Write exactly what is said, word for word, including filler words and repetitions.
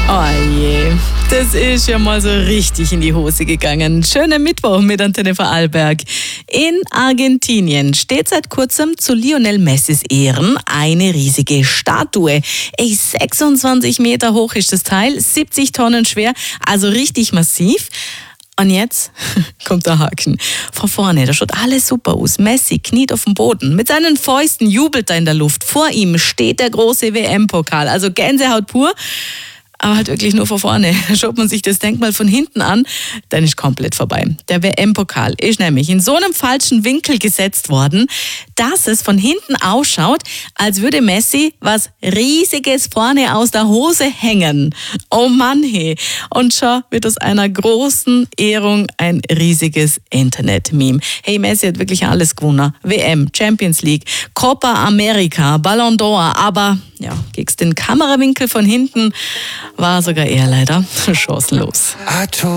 Oh je, das ist ja mal so richtig in die Hose gegangen. Schönen Mittwoch mit Antenne Vorarlberg. In Argentinien steht seit kurzem zu Lionel Messis Ehren eine riesige Statue. Ey, sechsundzwanzig Meter hoch ist das Teil, siebzig Tonnen schwer, also richtig massiv. Und jetzt kommt der Haken. Von vorne, da schaut alles super aus. Messi kniet auf dem Boden. Mit seinen Fäusten jubelt er in der Luft. Vor ihm steht der große W M-Pokal. Also Gänsehaut pur. Aber halt wirklich nur von vorne. Schaut man sich das Denkmal von hinten an, dann ist komplett vorbei. Der W M-Pokal ist nämlich in so einem falschen Winkel gesetzt worden, dass es von hinten ausschaut, als würde Messi was Riesiges vorne aus der Hose hängen. Oh Mann, hey. Und schon wird aus einer großen Ehrung ein riesiges Internet-Meme. Hey, Messi hat wirklich alles gewonnen. W M, Champions League, Copa America, Ballon d'Or. Aber ja, gegen den Kamerawinkel von hinten war sogar er leider chancenlos.